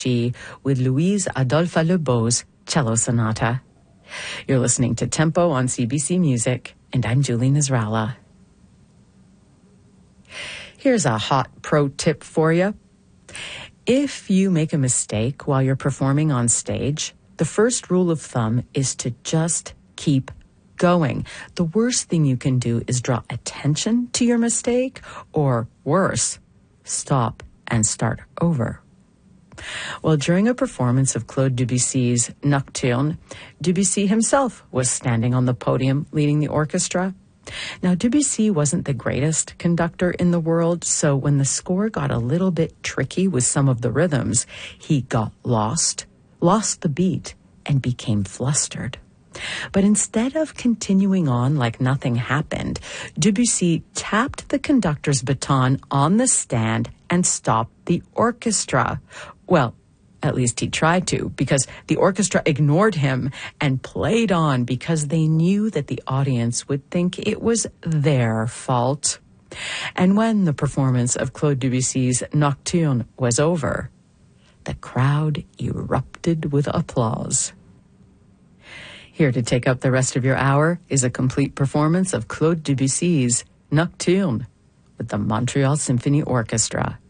with Louise Adolphe Lebeau's Cello Sonata. You're listening to Tempo on CBC Music, and I'm Julie Nasrallah. Here's a hot pro tip for you. If you make a mistake while you're performing on stage, the first rule of thumb is to just keep going. The worst thing you can do is draw attention to your mistake, or worse, stop and start over. Well, during a performance of Claude Debussy's Nocturne, Debussy himself was standing on the podium leading the orchestra. Now, Debussy wasn't the greatest conductor in the world, so when the score got a little bit tricky with some of the rhythms, he got lost the beat, and became flustered. But instead of continuing on like nothing happened, Debussy tapped the conductor's baton on the stand and stopped the orchestra. Well, at least he tried to, because the orchestra ignored him and played on because they knew that the audience would think it was their fault. And when the performance of Claude Debussy's Nocturne was over, the crowd erupted with applause. Here to take up the rest of your hour is a complete performance of Claude Debussy's Nocturne with the Montreal Symphony Orchestra.